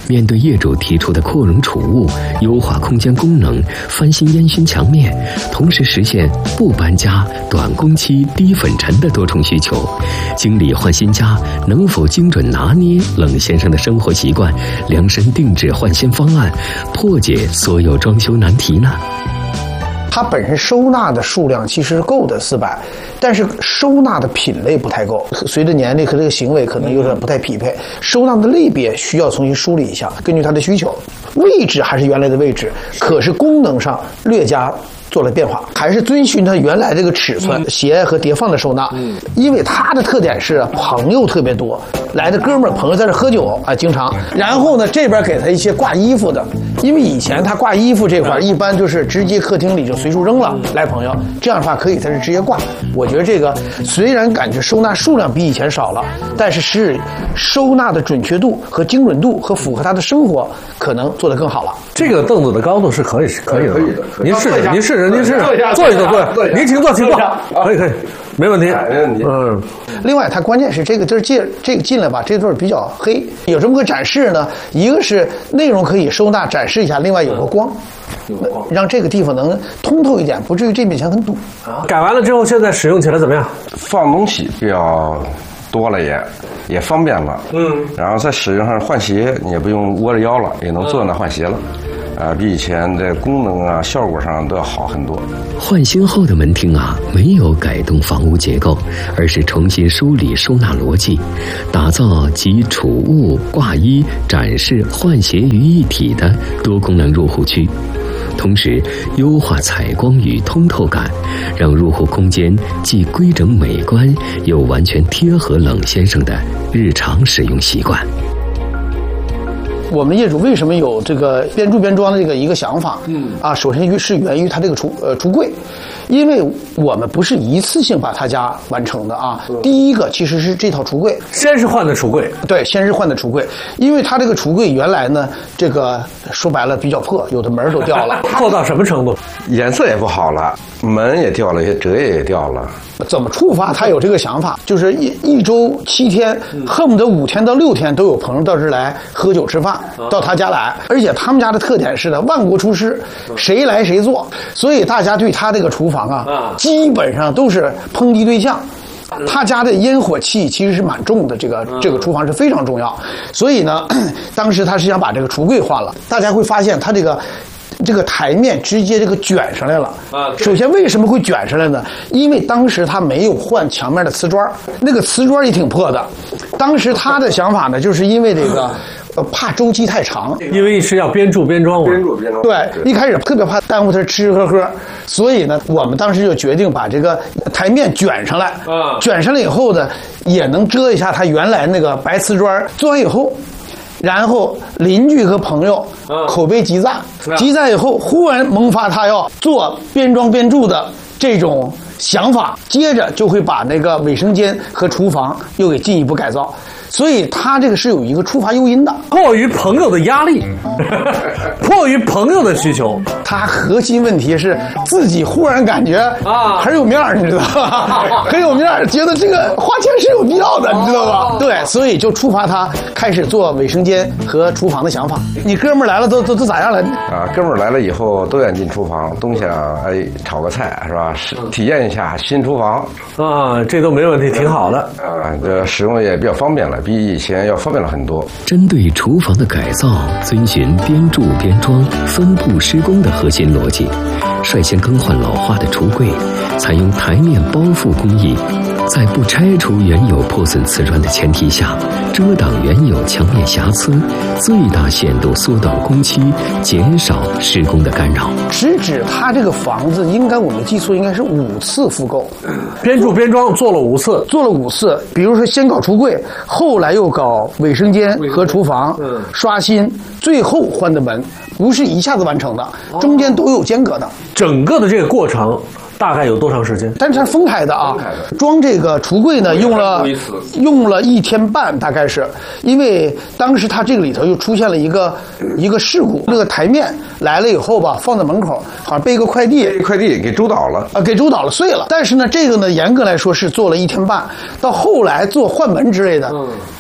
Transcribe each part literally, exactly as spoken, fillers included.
面对业主提出的扩容储物、优化空间功能、翻新烟熏墙面，同时实现不搬家、短工期、低粉尘的多重需求，经理换新家能否精准拿捏冷先生的生活习惯，量身定制换新方案，破解所有装修难题呢？ 它本身收纳的数量其实是够的四百，但是收纳的品类不太够，随着年龄和这个行为可能有点不太匹配，收纳的类别需要重新梳理一下，根据它的需求，位置还是原来的位置，可是功能上略加做了变化，还是遵循它原来这个尺寸，嗯、鞋和叠放的收纳。嗯，因为它的特点是朋友特别多，来的哥们儿朋友在这喝酒啊，经常。然后呢，这边给他一些挂衣服的，因为以前他挂衣服这块一般就是直接客厅里就随处扔了，来朋友这样的话可以他是直接挂。我觉得这个虽然感觉收纳数量比以前少了，但是是收纳的准确度和精准度和符合他的生活可能做得更好了。 这个凳子的高度是可以是可以的， 可以的。 您试试，您试试，您试试，坐一坐，坐，您请坐，请坐，可以可以，没问题， 没问题。 嗯。 另外，它关键是这个这进这个进来吧，这对比较黑，有这么个展示呢。一个是内容可以收纳展示一下，另外有个光，让这个地方能通透一点，不至于这面墙很堵。 改完了之后，现在使用起来怎么样？ 放东西比较多了也也方便了，嗯，然后在使用上换鞋，你也不用窝着腰了，也能坐那换鞋了。啊，比以前的功能啊、效果上都要好很多。 换新后的门厅啊，没有改动房屋结构，而是重新梳理收纳逻辑，打造集储物、挂衣、展示、换鞋于一体的多功能入户区。同时优化采光与通透感，让入户空间既规整美观，又完全贴合冷先生的日常使用习惯。 我们业主为什么有这个边住边装的这个一个想法？嗯啊，首先是源于他这个橱呃橱柜，因为我们不是一次性把他家完成的啊。嗯、第一个其实是这套橱柜， 先是换的橱柜， 对，先是换的橱柜，因为他这个橱柜原来呢，这个说白了比较破，有的门都掉了， 破到什么程度？ 颜色也不好了，门也掉了，些折页也掉了。 怎么触发他有这个想法？就是一一周七天，恨不得五天到六天都有朋友到这儿来喝酒吃饭，到他家来。而且他们家的特点是呢，万国厨师，谁来谁做，所以大家对他这个厨房啊，基本上都是抨击对象。他家的烟火气其实是蛮重的，这个这个厨房是非常重要。所以呢，当时他是想把这个橱柜换了，大家会发现他这个。这个台面直接这个卷上来了啊！首先为什么会卷上来呢？因为当时他没有换墙面的瓷砖，那个瓷砖也挺破的。当时他的想法呢，就是因为这个。呃，怕周期太长， 因为是要边住边装嘛。 边住边装。 对，一开始特别怕耽误他吃吃喝喝，所以呢，我们当时就决定把这个台面卷上来。啊，卷上来以后呢，也能遮一下他原来那个白瓷砖。做完以后。然后邻居和朋友口碑极赞，极赞以后忽然萌发他要做边装边住的这种想法，接着就会把那个卫生间和厨房又给进一步改造。所以他这个是有一个触发诱因的， 迫于朋友的压力，迫于朋友的需求。 他核心问题是自己忽然感觉啊很有面儿，你知道吧？很有面儿，觉得这个花钱是有必要的，你知道吧？对，所以就触发他开始做卫生间和厨房的想法。你哥们儿来了都都都咋样了？ 啊，哥们儿来了以后都愿进厨房，东西啊，哎，炒个菜是吧？体验一下新厨房啊，这都没问题，挺好的啊，这使用也比较方便了。比以前要方便了很多。 针对厨房的改造，遵循边住边装、分步施工的核心逻辑，率先更换老化的橱柜，采用台面包覆工艺，在不拆除原有破损瓷砖的前提下，遮挡原有墙面瑕疵，最大限度缩短工期，减少施工的干扰。 直指他这个房子应该我们记错，应该是五次复购， 边住边装做了五次， 做了五次。比如说先搞橱柜，后来又搞卫生间和厨房，刷新，最后换的门，不是一下子完成的，中间都有间隔的。 整个的这个过程大概有多长时间？ 但是它分开的啊，装这个橱柜呢用了用了一天半，大概是因为当时它这个里头又出现了一个一个事故，那个台面来了以后吧，放在门口，好像被一个快递快递给周倒了啊，给周倒了，碎了。但是呢，这个呢严格来说是做了一天半，到后来做换门之类的。嗯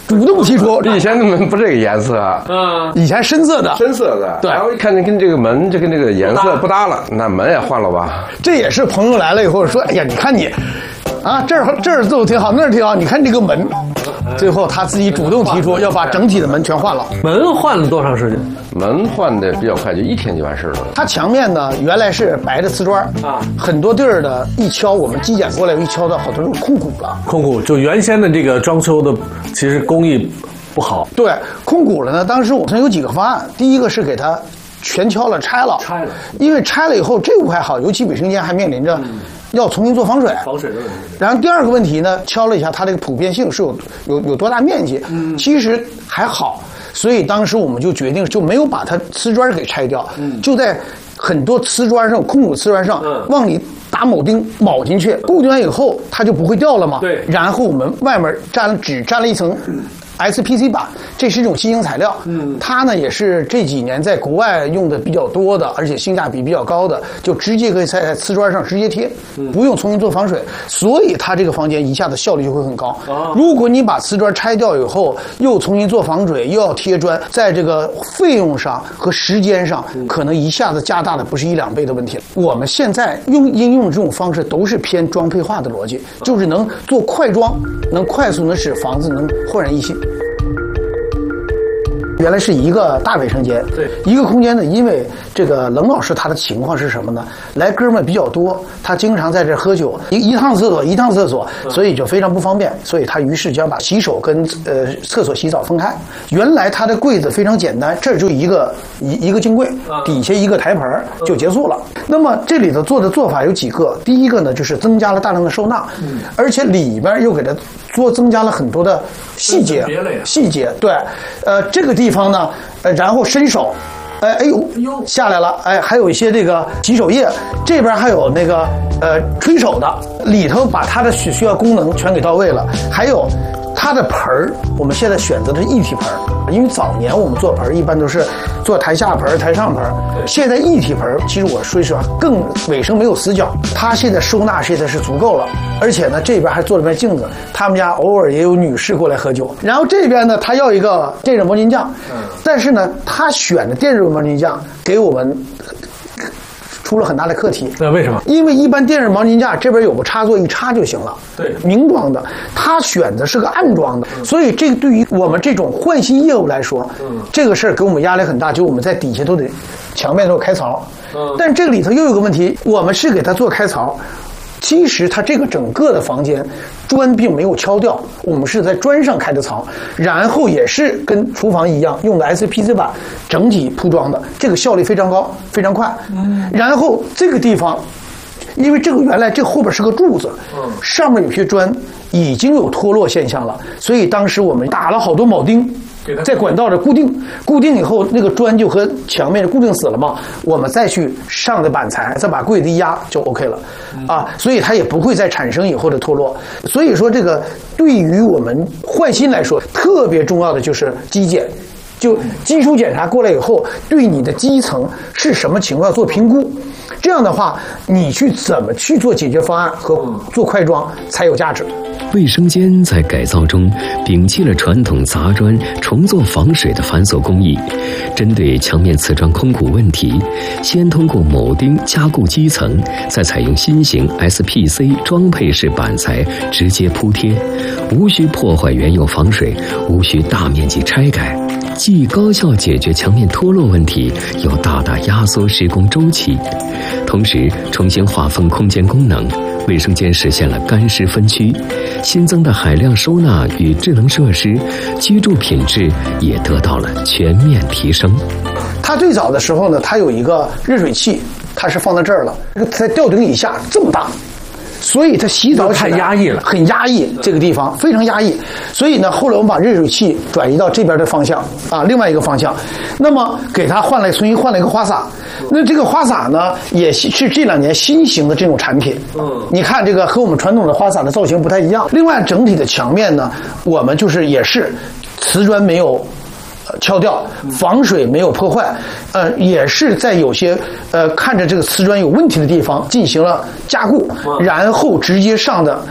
主动提出。 以前的门不这个颜色啊， 嗯，以前深色的， 深色的， 对。 然后一看见跟这个门这跟这个颜色不搭了，那门也换了吧。 这也是朋友来了以后说，哎呀，你看你。啊，这儿这儿做挺好，那儿挺好。你看这个门，最后他自己主动提出要把整体的门全换了。 门换了多长时间？ 门换的比较快，就一天就完事了。 它墙面呢原来是白的瓷砖啊，很多地儿的一敲，我们机检过来一敲到好多是控股了。 控股就原先的这个装修的，其实工艺不好。 对，控股了呢。当时我们有几个方案，第一个是给它全敲了拆了， 拆了， 因为拆了以后这不还好，尤其卫生间还面临着。嗯要重新做防水， 防水的问题。 然后第二个问题呢，敲了一下它这个普遍性是有有有多大面积，嗯，其实还好，所以当时我们就决定就没有把它瓷砖给拆掉，嗯，就在很多瓷砖上控股瓷砖上，嗯，往里打铆钉铆进去，固定完以后它就不会掉了嘛， 对。然后我们外面粘了只粘了一层。S P C 板，这是一种新型材料，嗯，它呢也是这几年在国外用的比较多的，而且性价比比较高的，就直接可以在瓷砖上直接贴，嗯，不用重新做防水，所以它这个房间一下子效率就会很高。啊，如果你把瓷砖拆掉以后，又重新做防水，又要贴砖，在这个费用上和时间上，可能一下子加大的不是一两倍的问题了。我们现在用应用这种方式都是偏装配化的逻辑，就是能做快装，能快速能使房子能焕然一新。原来是一个大卫生间， 对， 一个空间呢，因为这个冷老师他的情况是什么呢？来哥们比较多，他经常在这喝酒，一一趟厕所一趟厕所，所以就非常不方便，所以他于是就要把洗手跟呃厕所洗澡分开。原来他的柜子非常简单，这就一个一一个镜柜，底下一个台盆就结束了。那么这里头做的做法有几个，第一个呢就是增加了大量的收纳，而且里边又给它做增加了很多的细节，细节对，呃这个地方呢，呃然后伸手。哎哎呦，下来了！哎，还有一些这个洗手液，这边还有那个呃吹手的，里头把它的需需要功能全给到位了。还有它的盆儿，我们现在选择的是一体盆儿，因为早年我们做盆儿一般都是做台下盆儿、台上盆儿，现在一体盆儿，其实我说实话更卫生，没有死角，它现在收纳现在是足够了。而且呢，这边还做了面镜子，他们家偶尔也有女士过来喝酒。然后这边呢，他要一个电热毛巾架，但是呢，他选的电热毛巾架给我们出了很大的课题。 那为什么？ 因为一般电热毛巾架这边有个插座，一插就行了， 对， 明装的，他选的是个暗装的，嗯、所以这个对于我们这种换新业务来说，嗯，这个事儿给我们压力很大，就我们在底下都得墙面都开槽，嗯，但这个里头又有个问题，我们是给他做开槽。其实它这个整个的房间砖并没有敲掉，我们是在砖上开的槽，然后也是跟厨房一样用的 S P C 板整体铺装的，这个效率非常高，非常快。嗯，然后这个地方，因为这个原来这后边是个柱子，上面有些砖已经有脱落现象了，所以当时我们打了好多铆钉。在管道这固定，固定以后那个砖就和墙面固定死了嘛，我们再去上的板材，再把柜子一压就 OK 了，啊，所以它也不会再产生以后的脱落。所以说这个对于我们换新来说，特别重要的就是基检，就基础检查过来以后，对你的基层是什么情况做评估。这样的话，你去怎么去做解决方案和做快装才有价值。 卫生间在改造中摒弃了传统砸砖重做防水的繁琐工艺，针对墙面瓷砖空鼓问题，先通过铆钉加固基层，再采用新型 S P C 装配式板材直接铺贴，无需破坏原有防水，无需大面积拆改，既高效解决墙面脱落问题，又大大压缩施工周期。同时重新划分空间功能，卫生间实现了干湿分区，新增的海量收纳与智能设施，居住品质也得到了全面提升。 它最早的时候呢，它有一个热水器，它是放在这儿了，在吊顶以下这么大，所以它洗澡太压抑了， 很压抑，这个地方非常压抑。所以呢，后来我们把热水器转移到这边的方向啊，另外一个方向，那么给它换了，重新换了一个花洒。那这个花洒呢，也是这两年新型的这种产品。嗯，你看这个和我们传统的花洒的造型不太一样。另外，整体的墙面呢，我们就是也是瓷砖没有敲掉，防水没有破坏，呃，也是在有些呃看着这个瓷砖有问题的地方进行了加固，然后直接上的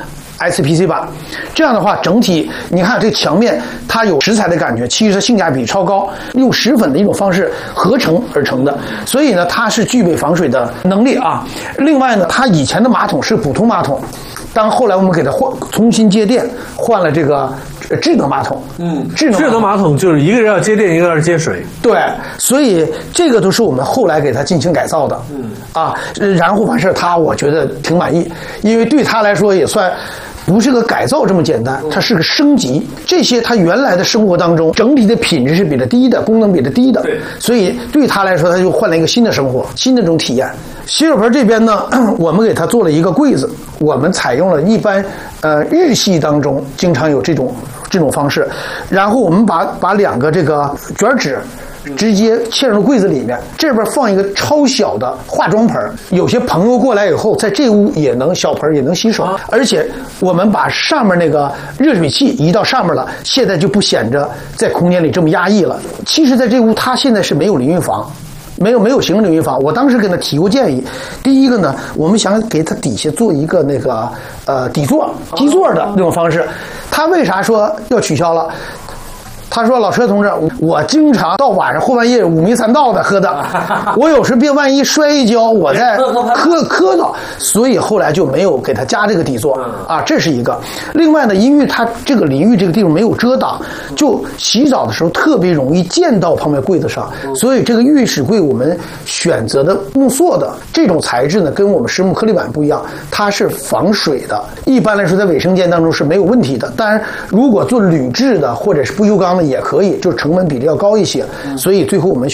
S P C 板。这样的话，整体你看这个墙面，它有石材的感觉，其实性价比超高，用石粉的一种方式合成而成的，所以呢，它是具备防水的能力啊。另外呢，它以前的马桶是普通马桶，当后来我们给它换重新接电，换了这个智能马桶。嗯，智能智能马桶就是一个人要接电，一个人要接水。 对，所以这个都是我们后来给它进行改造的。嗯，啊，然后完事他我觉得挺满意，因为对他来说也算。不是个改造这么简单，它是个升级。这些他原来的生活当中整体的品质是比它低的，功能比它低的，所以对他来说，他就换了一个新的生活，新的这种体验。洗手盆这边呢，我们给它做了一个柜子，我们采用了一般呃日系当中经常有这种这种方式，然后我们把把两个这个卷纸。直接嵌入柜子里面，这边放一个超小的化妆盆，有些朋友过来以后，在这屋也能小盆也能洗手，而且我们把上面那个热水器移到上面了，现在就不显着在空间里这么压抑了。其实在这屋它现在是没有淋浴房，没有没有行政淋浴房。我当时跟他提过建议，第一个呢，我们想给他底下做一个那个呃底座基座的那种方式，他为啥说要取消了？他说：“老车同志，我经常到晚上后半夜五迷三道的喝的，我有时别万一摔一跤，我再磕磕到，所以后来就没有给他加这个底座啊，这是一个。另外呢，因为他这个淋浴这个地方没有遮挡，就洗澡的时候特别容易溅到旁边柜子上，所以这个浴室柜我们选择的木塑的这种材质呢，跟我们实木颗粒板不一样，它是防水的。一般来说，在卫生间当中是没有问题的。当然，如果做铝制的或者是不锈钢的。”也可以，就是成本比例要高一些，所以最后我们